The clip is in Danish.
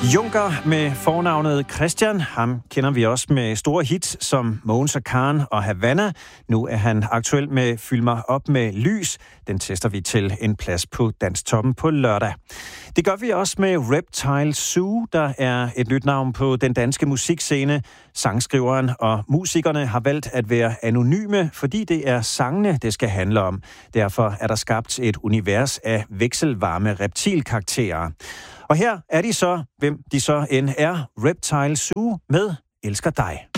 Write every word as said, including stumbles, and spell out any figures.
Junker med fornavnet Christian. Ham kender vi også med store hits som Mogens og Karen og Havana. Nu er han aktuel med Fyld mig op med lys. Den tester vi til en plads på Danstoppen på lørdag. Det gør vi også med Reptile Zoo, der er et nyt navn på den danske musikscene. Sangskriveren og musikerne har valgt at være anonyme, fordi det er sangene, det skal handle om. Derfor er der skabt et univers af vekselvarme reptilkarakterer. Og her er de så, hvem de så end er, Reptile Zoo med Elsker dig.